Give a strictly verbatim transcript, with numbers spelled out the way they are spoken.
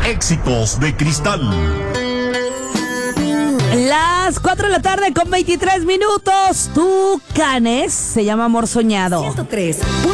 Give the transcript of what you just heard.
Éxitos de Cristal. Las cuatro de la tarde con veintitrés minutos. Tucanes se llama Amor Soñado. ciento tres.